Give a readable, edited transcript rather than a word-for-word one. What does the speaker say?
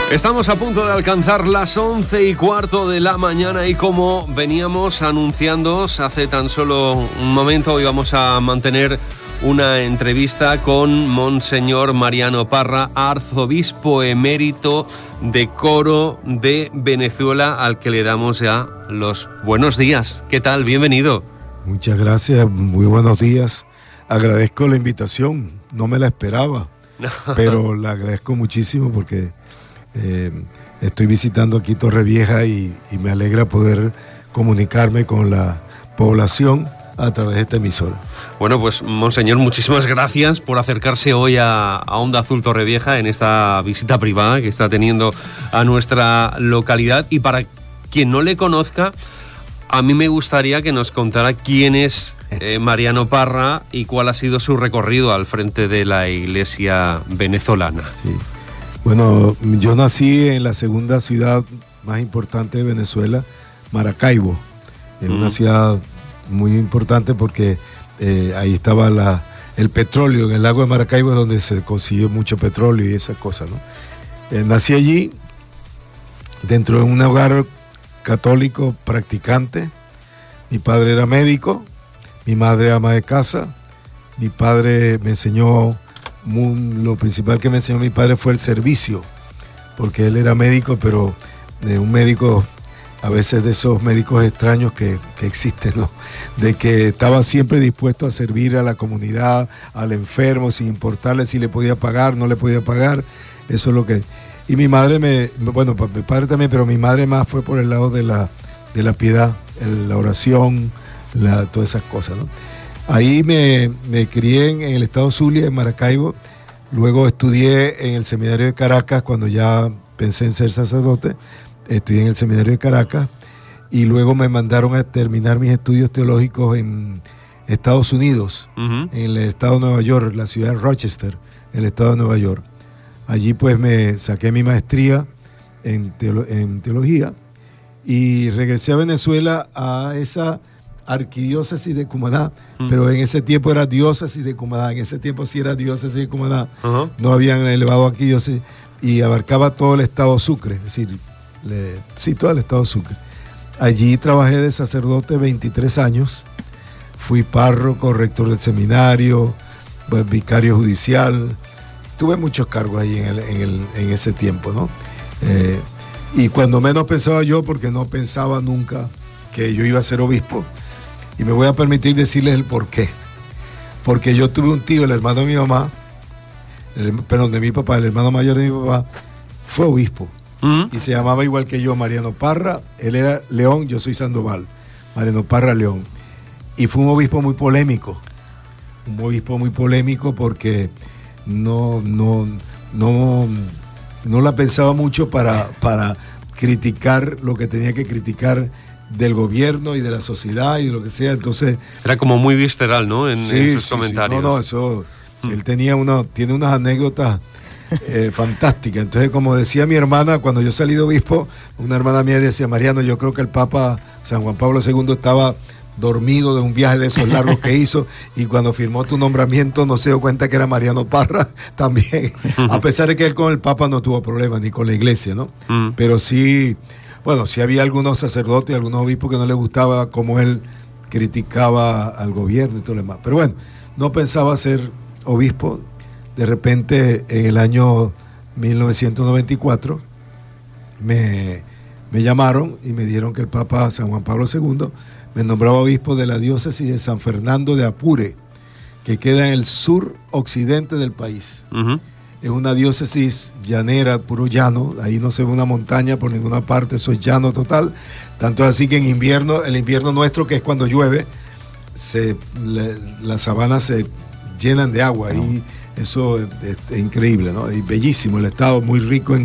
Estamos a punto de alcanzar las 11:15 de la mañana y como veníamos anunciando hace tan solo un momento, hoy vamos a mantener una entrevista con Monseñor Mariano Parra, arzobispo emérito de Coro de Venezuela, al que le damos ya los buenos días. ¿Qué tal? Bienvenido. Muchas gracias, muy buenos días. Agradezco la invitación, no me la esperaba, pero la agradezco muchísimo porque estoy visitando aquí Torrevieja y me alegra poder comunicarme con la población a través de esta emisora. Bueno, pues Monseñor, muchísimas gracias por acercarse hoy a Onda Azul Torrevieja en esta visita privada que está teniendo a nuestra localidad. Y para quien no le conozca, a mí me gustaría que nos contara quién es Mariano Parra y cuál ha sido su recorrido al frente de la Iglesia venezolana. Sí. Bueno, yo nací en la segunda ciudad más importante de Venezuela, Maracaibo. En una ciudad muy importante porque ahí estaba el petróleo, en el lago de Maracaibo es donde se consiguió mucho petróleo y esas cosas, ¿no? Nací allí, dentro de un hogar católico practicante. Mi padre era médico, mi madre ama de casa. Mi padre me enseñó, lo principal que me enseñó mi padre fue el servicio, porque él era médico, pero de un médico, a veces de esos médicos extraños que existen, ¿no? De que estaba siempre dispuesto a servir a la comunidad, al enfermo, sin importarle si le podía pagar, no le podía pagar. Eso es lo que... Y mi madre bueno, mi padre también, pero mi madre más fue por el lado de la piedad, la oración, todas esas cosas, ¿no? Ahí me crié en el estado Zulia, en Maracaibo. Luego estudié en el seminario de Caracas cuando ya pensé en ser sacerdote. Estudié en el seminario de Caracas y luego me mandaron a terminar mis estudios teológicos en Estados Unidos, en el estado de Nueva York, la ciudad de Rochester, el estado de Nueva York. Allí pues me saqué mi maestría en teología y regresé a Venezuela, a esa arquidiócesis de Cumaná, pero en ese tiempo era diócesis de Cumaná, en ese tiempo sí era diócesis de Cumaná, no habían elevado arquidiócesis y abarcaba todo el estado Sucre, es decir, sí, todo el estado Sucre. Allí trabajé de sacerdote 23 años, fui párroco, rector del seminario, vicario judicial, tuve muchos cargos ahí en ese tiempo, ¿no? Y cuando menos pensaba yo, porque no pensaba nunca que yo iba a ser obispo, y me voy a permitir decirles el por qué. Porque yo tuve un tío, el hermano de mi mamá, de mi papá, el hermano mayor de mi papá, fue obispo. Y se llamaba igual que yo, Mariano Parra. Él era León, yo soy Sandoval. Mariano Parra León. Y fue un obispo muy polémico. Un obispo muy polémico porque no la pensaba mucho para criticar lo que tenía que criticar del gobierno y de la sociedad y de lo que sea. Entonces era como muy visceral, ¿no? En sus comentarios. Sí. No, eso. Él tiene unas anécdotas fantástica. Entonces, como decía mi hermana, cuando yo salí de obispo, una hermana mía decía: Mariano, yo creo que el Papa San Juan Pablo II estaba dormido de un viaje de esos largos que hizo, y cuando firmó tu nombramiento no se dio cuenta que era Mariano Parra también, a pesar de que él con el Papa no tuvo problemas, ni con la iglesia, ¿no? Pero sí, bueno, sí había algunos sacerdotes, algunos obispos que no les gustaba cómo él criticaba al gobierno y todo lo demás. Pero bueno, no pensaba ser obispo. De repente, en el año 1994, me llamaron y me dijeron que el Papa San Juan Pablo II me nombraba obispo de la diócesis de San Fernando de Apure, que queda en el sur occidente del país. Es una diócesis llanera, puro llano, ahí no se ve una montaña por ninguna parte, eso es llano total. Tanto es así que en invierno, el invierno nuestro, que es cuando llueve, las sabanas se llenan de agua y eso es increíble, ¿no? Y bellísimo el estado, muy rico en